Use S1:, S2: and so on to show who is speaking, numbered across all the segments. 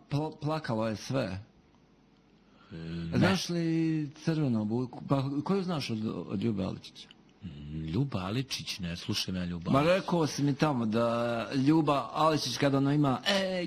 S1: plakalo je sve. Znaš li Crvenu buku? Pa koju znaš od Ljube Aličića?
S2: Ljuba Aličić, ne slušaj me Ljuba
S1: Ma rekao si mi tamo da Ljuba Aličić kada ono ima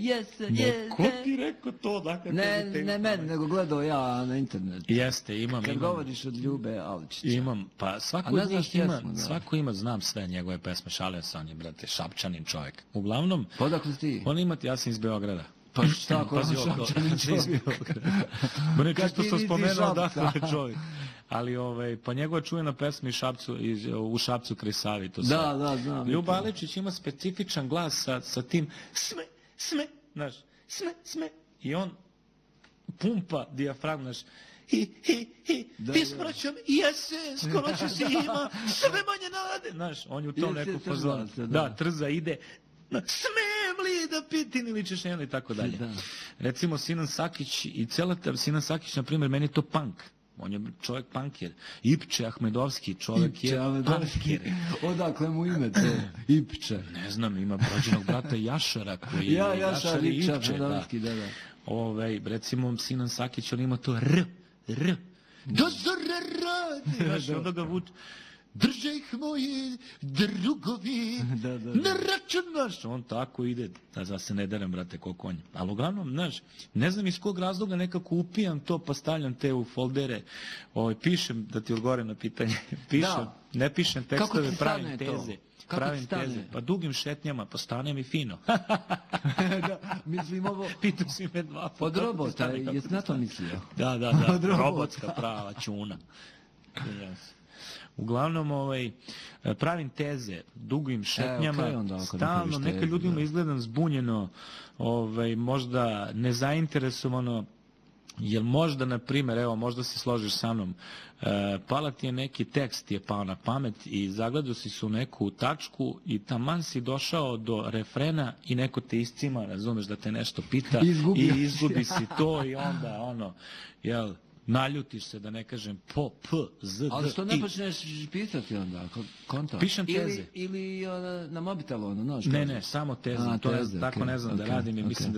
S2: ko ti rekao to? Dakle,
S1: ne meni, nego gledao ja na internetu.
S2: Jeste, imam.
S1: Kad govoriš od Ljube Aličića.
S2: Imam, pa svako od njih ima, svako ima, znam sve njegove pesme, šalio sam on je, brate, šapčanin čovjek. Uglavnom,
S1: odakle ti?
S2: On imati, ja sam iz Beograda.
S1: Pa šta ako je šapčanin čovjek?
S2: Ba ne čisto što spomenuo dakle čovjek. Ali pa njegova čujena pesma u Šapcu kraj Savi, to sve.
S1: Da, znam.
S2: Ljuba Aličić ima specifičan glas sa tim znaš, sme, i on pumpa dijafragmu, znaš, ispraćam jesen, skoro će se ima, sve manje nade, znaš, on je u tom neku fazonu. Da, trza ide, smem li da pitin ili češenja i tako dalje. Recimo Sinan Sakić i cela Sinan Sakić, na primjer, meni je to punk. On je čovjek punkir. Ipče Ahmedovski, čovjek je punkir.
S1: Odakle mu ime to? Ipče.
S2: Ne znam, ima rođenog brata Jašara koji je
S1: Jašar Ipče Ahmedovski, da.
S2: Recimo Sinan Sakić, on ima to R. Da zore radi. Znaš, onda ga vuče. Drže ih moji drugovi, na račun naš. On tako ide, da se ne derem, brate, ko konj. Ali uglavnom, znaš, ne znam iz kog razloga nekako upijam to, pa stavljam te u foldere, pišem, da ti odgovorim na pitanje, ne pišem tekstove, pravim teze. Pravim teze, pa dugim šetnjama, pa stane mi fino.
S1: Mislim ovo...
S2: Pitu si me 2 puta.
S1: Od robota, jesi na to mislio?
S2: Da, robotska prava čuna. Uglavnom, pravim teze, dugim šetnjama, stalno, neka ljudima izgledam zbunjeno, možda nezainteresovano, jer možda, na primjer, evo, možda se složiš sa mnom, pala ti je neki tekst, je pao na pamet i zagledao si se u neku tačku i taman si došao do refrena i neko te iscima, razumeš, da te nešto pita i izgubi si to i onda, jel, naljutiš se, da ne kažem, po, p, z, d,
S1: ali što ne počneš pisati onda, konto?
S2: Pišem teze.
S1: Ili na mobitelu, ono, nož?
S2: Ne, samo teze. Tako ne znam da radim i mislim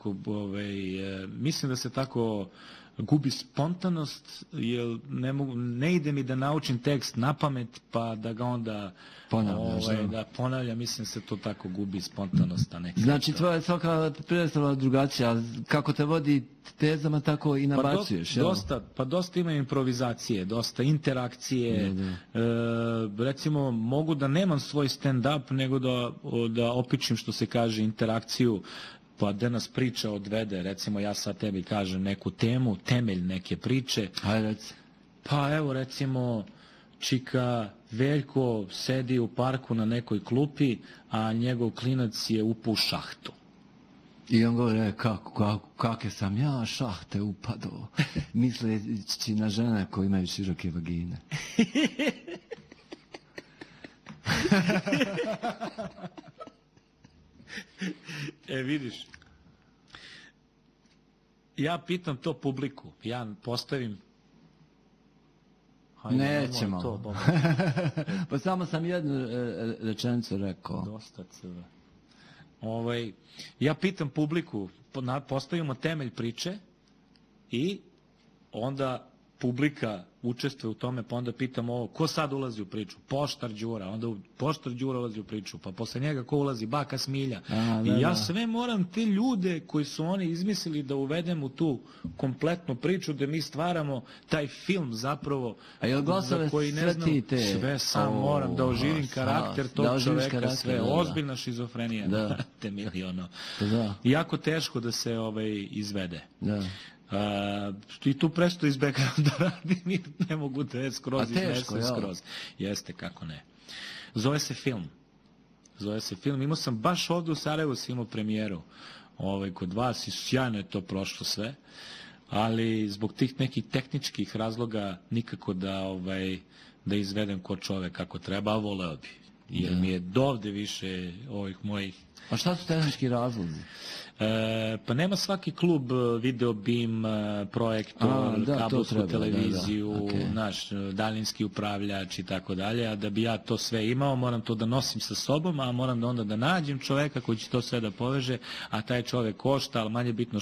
S2: da se tako gubi spontanost, jer ne ide mi da naučim tekst na pamet, pa da ga onda ponavljam, mislim da se to tako gubi spontanost.
S1: Znači, tvoja je svaka predstava drugačija, kako te vodi tezama, tako i nabacuješ, jel?
S2: Dosta ima improvizacije, dosta interakcije, recimo, mogu da nemam svoj stand-up, nego da opičim, što se kaže, interakciju, pa da nas priča odvede, recimo ja sad tebi kažem neku temu, temelj neke priče. Pa evo recimo čika Veljko sedi u parku na nekoj klupi, a njegov klinac je upao u šahtu.
S1: I on govori, kakve sam ja šahte upadao, misleći na žene koje imaju široke vagine.
S2: Vidiš, ja pitam to publiku, ja postavim...
S1: Nećemo. Pa samo sam jednu rečenicu rekao.
S2: Dosta crve. Ja pitam publiku, postavimo temelj priče i onda publika učestvuje u tome, pa onda pitam ovo, ko sad ulazi u priču? Poštar Đura, onda Poštar Đura ulazi u priču, pa posle njega ko ulazi? Baka Smilja. I ja sve moram te ljude koji su oni izmislili da uvedem u tu kompletnu priču, da mi stvaramo taj film zapravo, za koji ne znam, sve sam moram da oživim karakter tog čoveka, sve, ozbiljna šizofrenija, te miliono. Jako teško da se izvede. I tu presto izbegam da radim i ne mogu da je skroz iznesem skroz. Jeste, kako ne. Zove se film. Imao sam baš ovdje u Sarajevu, imao premijeru kod vas i sjajno je to prošlo sve, ali zbog tih nekih tehničkih razloga nikako da izvedem ko čovek kako treba, a voleo bi. Jer mi je dovde više ovih mojih...
S1: A šta su tehnički razlozi?
S2: Pa nema svaki klub video BIM, projektor, kabelsku televiziju, naš daljinski upravljač i tako dalje, a da bi ja to sve imao, moram to da nosim sa sobom, a moram da onda da nađem čoveka koji će to sve da poveže, a taj čovek košta, ali manje bitno